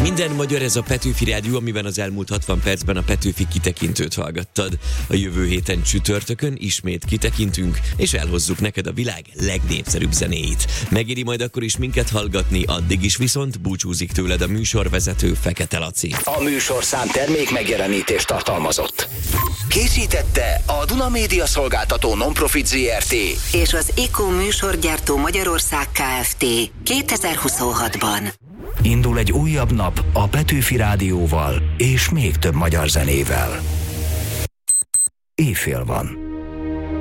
Minden magyar, ez a Petőfi Rádió, amiben az elmúlt 60 percben a Petőfi kitekintőt hallgattad. A jövő héten csütörtökön ismét kitekintünk, és elhozzuk neked a világ legnépszerűbb zenéit. Megéri majd akkor is minket hallgatni, addig is viszont búcsúzik tőled a műsorvezető Fekete Laci. A műsorszám termék megjelenítést tartalmazott. Készítette a Duna Média Szolgáltató Nonprofit Zrt. és az IKO műsorgyártó Magyarország Kft. 2026-ban. Indul egy újabb nap a Petőfi Rádióval és még több magyar zenével. Éjfél van.